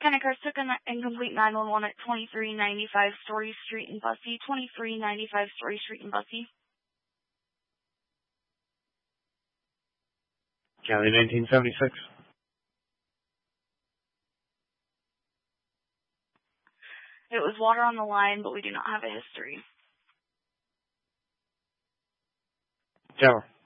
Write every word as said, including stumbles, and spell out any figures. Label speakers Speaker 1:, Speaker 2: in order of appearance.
Speaker 1: Kennecar took an incomplete nine one one at twenty-three ninety-five Story Street in Bussy. twenty-three ninety-five Story Street in Bussy.
Speaker 2: County nineteen seventy-six.
Speaker 1: It was water on the line, but we do not have a history.
Speaker 2: Tower.